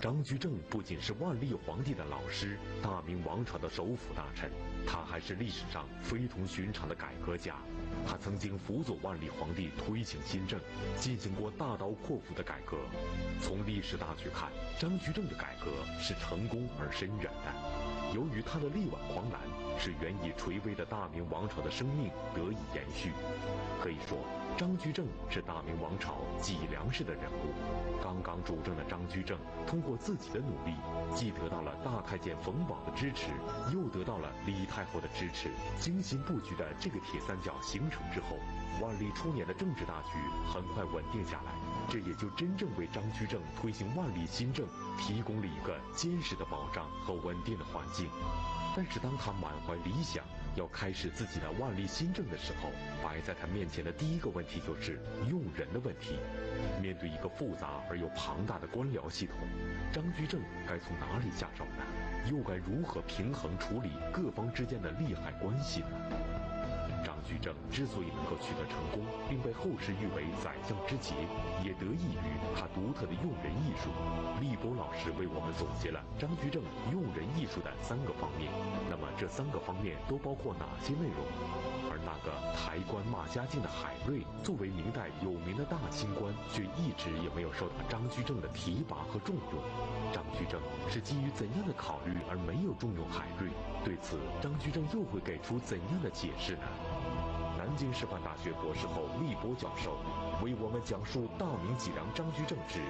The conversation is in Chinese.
张居正不仅是万历皇帝的老师，大明王朝的首辅大臣，他还是历史上非同寻常的改革家。他曾经辅佐万历皇帝推行新政，进行过大刀阔斧的改革。从历史大局看，张居正的改革是成功而深远的。由于他的力挽狂澜，使原已垂危的大明王朝的生命得以延续。可以说，张居正是大明王朝脊梁式的人物。刚刚主政的张居正，通过自己的努力，既得到了大太监冯保的支持，又得到了李太后的支持。精心布局的这个铁三角形成之后，万历初年的政治大局很快稳定下来，这也就真正为张居正推行万历新政提供了一个坚实的保障和稳定的环境。但是当他满怀理想，要开始自己的万历新政的时候，摆在他面前的第一个问题就是用人的问题。面对一个复杂而又庞大的官僚系统，张居正该从哪里下手呢？又该如何平衡处理各方之间的利害关系呢？张居正之所以能够取得成功，并被后世誉为宰相之杰，也得益于他独特的用人艺术。立波老师为我们总结了张居正用人艺术的3个方面。那么这3个方面都包括哪些内容？而那个抬棺骂家境的海瑞，作为明代有名的大清官，却一直也没有受到张居正的提拔和重用。张居正是基于怎样的考虑而没有重用海瑞？对此，张居正又会给出怎样的解释呢？南京师范大学博士后立波教授为我们讲述大明脊梁张居正之